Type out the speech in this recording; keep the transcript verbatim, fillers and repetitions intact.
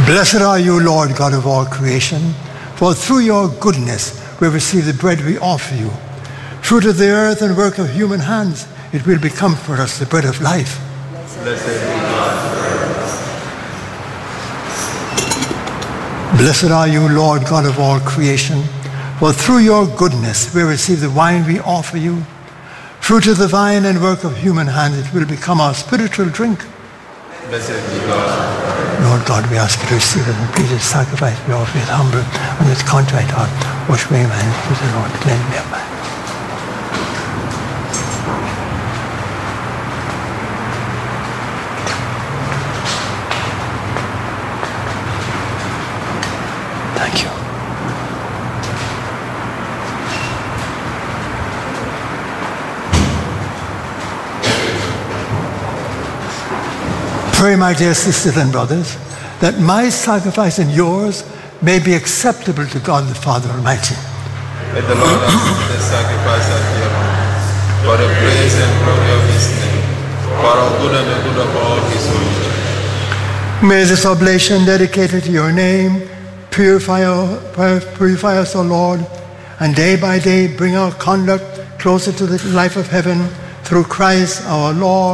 Blessed are you, Lord God of all creation, for through your goodness we receive the bread we offer you. Fruit of the earth and work of human hands, it will become for us the bread of life. Blessed be God forever. Blessed are you, Lord God of all creation, for through your goodness we receive the wine we offer you. Fruit of the vine and work of human hands, it will become our spiritual drink. Blessed be God. Lord God, we ask you to receive it and please this sacrifice we offer with humble and with contrite heart. Wash away my hands to the Lord, cleanse me of my. Thank you. Pray, my dear sisters and brothers, that my sacrifice and yours may be acceptable to God the Father Almighty. May the Lord accept the sacrifice at your hands, for the praise and glory of his name, for our good and the good of all his holy church. May this oblation dedicated to your name purify, purify us, O Lord, and day by day bring our conduct closer to the life of heaven through Christ our Lord.